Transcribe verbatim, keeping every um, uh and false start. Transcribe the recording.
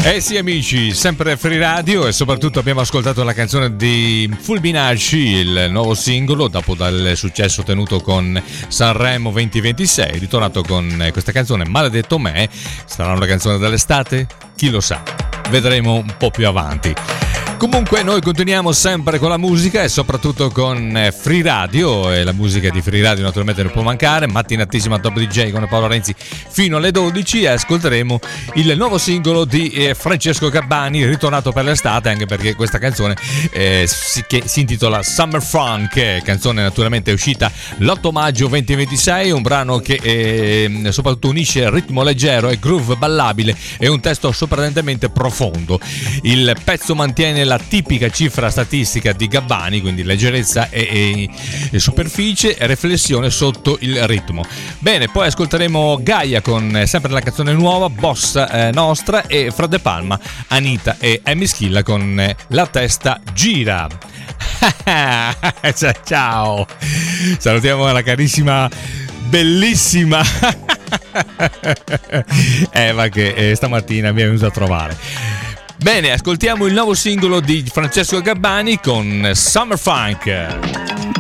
Eh sì amici, sempre Free Radio e soprattutto abbiamo ascoltato la canzone di Fulminacci, il nuovo singolo dopo dal successo ottenuto con Sanremo venti ventisei, ritornato con questa canzone Maledetto Me. Sarà una canzone dell'estate? Chi lo sa, vedremo un po' più avanti. Comunque noi continuiamo sempre con la musica e soprattutto con Free Radio, e la musica di Free Radio naturalmente non può mancare. Mattinatissima Top D J con Paolo Renzi fino alle dodici e ascolteremo il nuovo singolo di Francesco Gabbani, ritornato per l'estate, anche perché questa canzone eh, si, che si intitola Summer Funk, canzone naturalmente uscita l'otto maggio venti ventisei, un brano che eh, soprattutto unisce ritmo leggero e groove ballabile e un testo sorprendentemente profondo. Il pezzo mantiene la tipica cifra statistica di Gabbani, quindi leggerezza e, e, e superficie e riflessione sotto il ritmo. Bene, poi ascolteremo Gaia con eh, sempre la canzone nuova Bossa eh, Nostra, e fra De Palma, Anita e Amy Schilla con eh, La Testa Gira. Ciao, salutiamo la carissima bellissima Eva che eh, stamattina mi è venuta a trovare. Bene, ascoltiamo il nuovo singolo di Francesco Gabbani con Summer Funk.